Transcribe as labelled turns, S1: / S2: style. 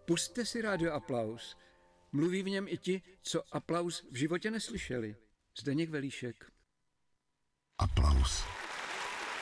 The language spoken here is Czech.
S1: Pusťte si rádio Aplaus. Mluví v něm i ti, co Aplaus v životě neslyšeli. Zdeněk Velíšek.
S2: Aplaus.